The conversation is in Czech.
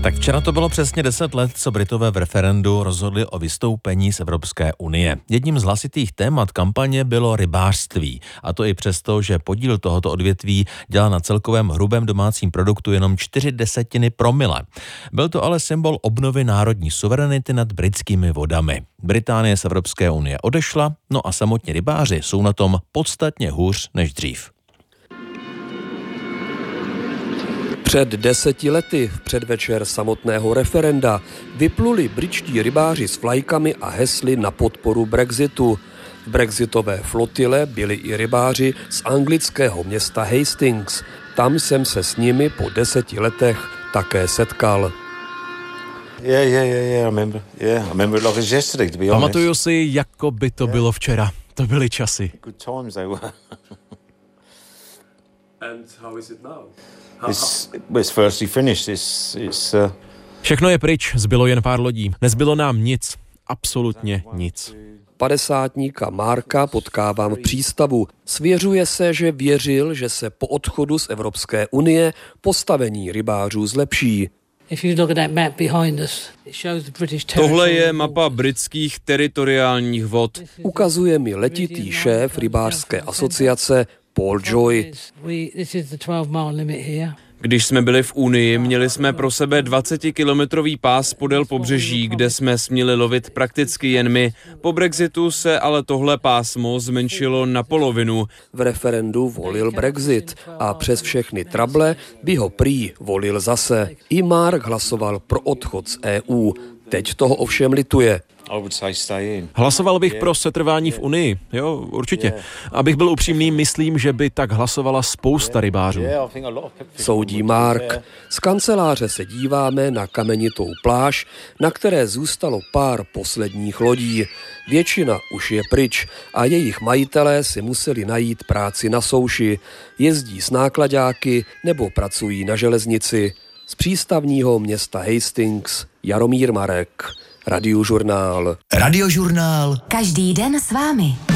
Tak včera to bylo přesně 10 let, co Britové v referendu rozhodli o vystoupení z Evropské unie. Jedním z hlasitých témat kampaně bylo rybářství. A to i přesto, že podíl tohoto odvětví dělá na celkovém hrubém domácím produktu jenom 0,4 promile. Byl to ale symbol obnovy národní suverenity nad britskými vodami. Británie z Evropské unie odešla, no a samotní rybáři jsou na tom podstatně hůř než dřív. Před 10 lety, v předvečer samotného referenda, vypluli britští rybáři s vlajkami a hesly na podporu Brexitu. V brexitové flotile byli i rybáři z anglického města Hastings. Tam jsem se s nimi po 10 letech také setkal. Pamatuju si, jako by to bylo včera. To byly časy. Všechno je pryč, zbylo jen pár lodí. Nezbylo nám nic, absolutně nic. Padesátníka Marka potkávám v přístavu. Svěřuje se, že věřil, že se po odchodu z Evropské unie postavení rybářů zlepší. Tohle je mapa britských teritoriálních vod. Ukazuje mi letitý šéf rybářské asociace Paul Joy. Když jsme byli v Unii, měli jsme pro sebe 20-kilometrový pás podél pobřeží, kde jsme směli lovit prakticky jen my. Po Brexitu se ale tohle pásmo zmenšilo na polovinu. V referendu volil Brexit a přes všechny trable by ho prý volil zase. I Mark hlasoval pro odchod z EU. Teď toho ovšem lituje. Hlasoval bych pro setrvání v Unii, jo, určitě. Abych byl upřímný, myslím, že by tak hlasovala spousta rybářů. Soudí Mark. Z kanceláře se díváme na kamenitou pláž, na které zůstalo pár posledních lodí. Většina už je pryč a jejich majitelé si museli najít práci na souši. Jezdí s náklaďáky nebo pracují na železnici. Z přístavního města Hastings Jaromír Marek. Radiožurnál. Každý den s vámi.